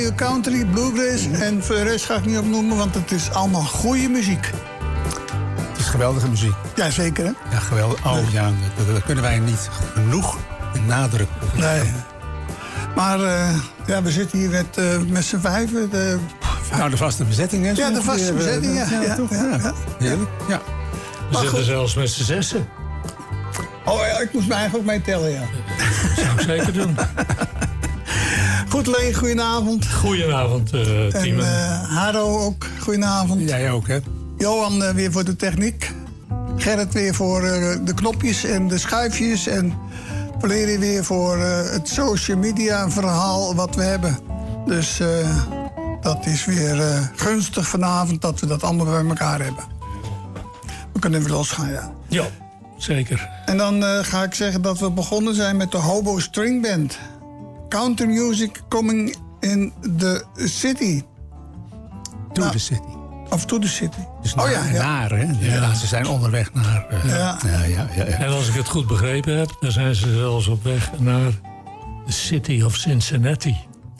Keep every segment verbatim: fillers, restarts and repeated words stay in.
Country, bluegrass en voor de rest ga ik niet opnoemen, want het is allemaal goede muziek. Het is geweldige muziek. Ja, zeker hè? Ja, geweldig. Oh ja, daar, daar kunnen wij niet genoeg nadruk op. Nee. Maar uh, ja, we zitten hier met, uh, met z'n vijven. De, nou, de vaste bezetting, hè? Ja, de vaste bezetting, ja. Ja, ja, toch? ja, ja. Heerlijk, ja. We zitten zelfs met z'n zessen. Oh ja, ik moest mij eigenlijk ook meetellen, ja. Dat zou ik zeker doen. Goed, Leen, goedenavond. Goedenavond, uh, team. En uh, Haro ook, goedenavond. Jij ook, hè? Johan uh, weer voor de techniek. Gerrit weer voor uh, de knopjes en de schuifjes. En Valerie weer voor uh, het social media verhaal wat we hebben. Dus uh, dat is weer uh, gunstig vanavond dat we dat allemaal bij elkaar hebben. We kunnen weer losgaan, ja. Ja, zeker. En dan uh, ga ik zeggen dat we begonnen zijn met de Hobo String Band. Country music coming in the city. To nou, the city. Of to the city. Dus oh naar, ja, ja. naar hè? Ja. Ja, ze zijn onderweg naar... Uh, ja. Ja, ja, ja, ja. En als ik het goed begrepen heb, dan zijn ze zelfs op weg naar de city of Cincinnati.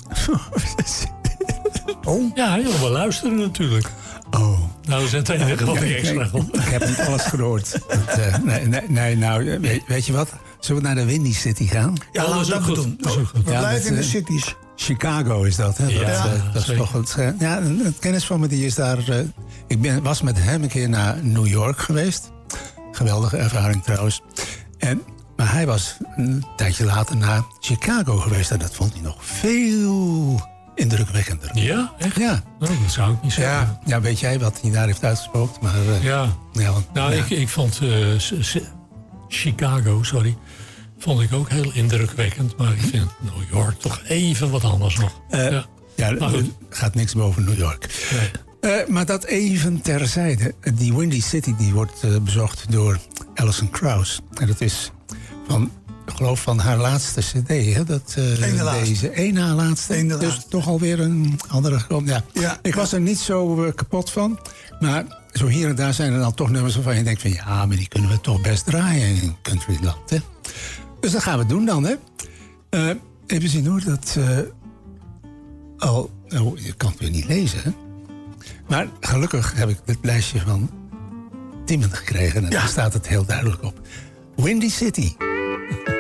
Oh? Ja, joh, we luisteren natuurlijk. Oh. Nou, is het enige wat ik extra ik, ik heb niet alles gehoord. Dat, uh, nee, nee, nee, nou, weet, weet je wat? Zullen we naar de Windy City gaan? Ja, laten we dat goed doen. Dat is ook goed. We ja, blijven dat, in de uh, cities. Chicago is dat, hè? Ja, dat, uh, dat is toch het, uh, ja, een, een kennis van me die is daar... Uh, ik ben, was met hem een keer naar New York geweest. Geweldige ervaring trouwens. En, maar hij was een tijdje later naar Chicago geweest. En dat vond hij nog veel indrukwekkender. Ja, echt? Ja. Nou, dat zou ik niet zeggen. Ja, ja, weet jij wat hij daar heeft uitgesproken? Maar, uh, ja. ja want, nou, ja. ik, ik vond uh, Chicago, sorry... vond ik ook heel indrukwekkend. Maar ik vind New York toch even wat anders nog. Uh, ja, ja er gaat niks boven New York. Nee. Uh, maar dat even terzijde. Die Windy City die wordt uh, bezocht door Alison Krauss. En dat is van, ik geloof van haar laatste cd. Hè? Dat, uh, Eén de deze één na laatste. Eén de dus laatste. toch alweer een andere grond. Ja. Ja, ik was er niet zo uh, kapot van. Maar zo hier en daar zijn er dan toch nummers waarvan je denkt van... ja, maar die kunnen we toch best draaien in countryland. Hè? Dus dat gaan we doen dan, hè. Uh, even zien hoor, dat... Uh, al, oh, je kan het weer niet lezen, hè. Maar gelukkig heb ik dit lijstje van Timon gekregen. En ja. Daar staat het heel duidelijk op. Windy City.